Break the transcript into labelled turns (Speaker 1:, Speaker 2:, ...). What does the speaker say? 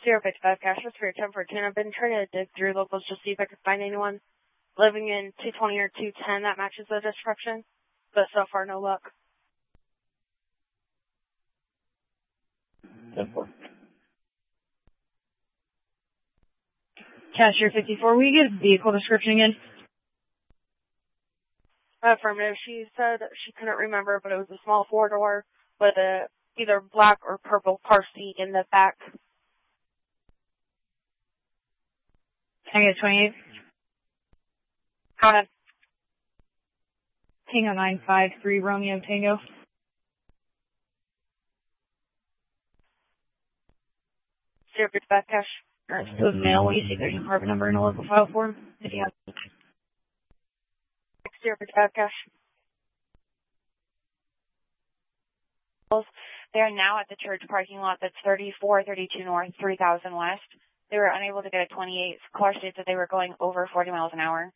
Speaker 1: 055 cash was for your 1014. I've been trying to dig through locals to see if I could find anyone living in 220 or 210 that matches the description, but so far no luck.
Speaker 2: 10-4.
Speaker 3: Cashier 54, will you get a vehicle description again?
Speaker 1: Affirmative. She said she couldn't remember, but it was a small four-door with a either black or purple car seat in the back.
Speaker 3: Tango 28.
Speaker 1: Go ahead.
Speaker 3: Tango 953, Romeo Tango.
Speaker 1: Zero 55 cash.
Speaker 3: Alright, so the mail, will you see if there's an apartment number in a local file for him? If you have
Speaker 1: 055 cash.
Speaker 4: They are now at the church parking lot that's 3432 North, 3000 West. They were unable to get a 28. Car states that they were going over 40 miles an hour.